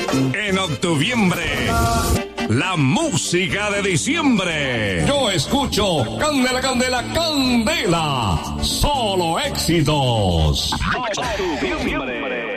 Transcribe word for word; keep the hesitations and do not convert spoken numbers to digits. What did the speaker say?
En octuviembre, la música de diciembre. Yo escucho Candela, Candela, Candela. Solo éxitos. Octuviembre.